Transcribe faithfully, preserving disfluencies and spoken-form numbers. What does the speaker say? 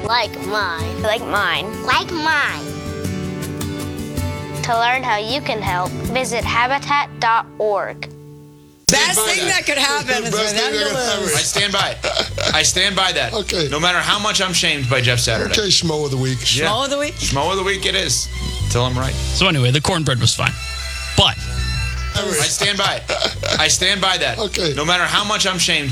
Like mine. Like mine. Like mine. To learn how you can help, visit habitat dot org. Best thing that. that could happen is for them to lose. I stand by it. I stand by that. Okay. No matter how much I'm shamed by Jeff Saturday. Okay, Schmo of the week. Schmo yeah. of the week? Schmo of the week it is. Till I'm right. So anyway, the cornbread was fine. But I stand by it. I stand by that. Okay. No matter how much I'm shamed